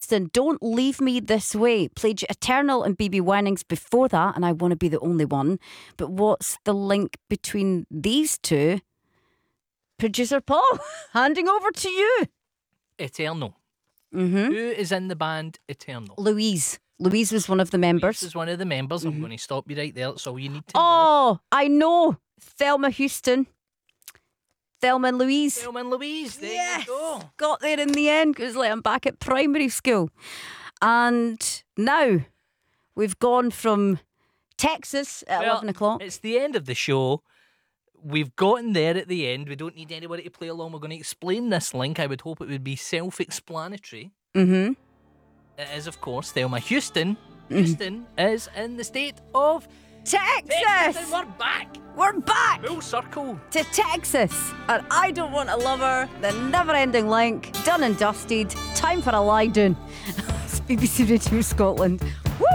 Houston, Don't Leave Me This Way. Played Eternal and BB Winings before that, and I Want to Be the Only One. But what's the link between these two? Producer Paul, handing over to you. Eternal. Mm-hmm. Who is in the band Eternal? Louise. Louise was one of the members. This is one of the members. I'm going to stop you right there. That's all you need to know. Oh, I know. Thelma Houston. Thelma and Louise. Thelma and Louise. There you go. Got there in the end because I'm back at primary school. And now we've gone from Texas at 11 o'clock. It's the end of the show. We've gotten there at the end. We don't need anybody to play along. We're going to explain this link. I would hope it would be self-explanatory. Mm-hmm. It is, of course, Thelma Houston. Houston is in the state of Texas! and we're back. We're back Full circle. to Texas. And I Don't Want a Lover, the never-ending link, done and dusted. Time for a lie down. It's BBC Radio Scotland. Woo!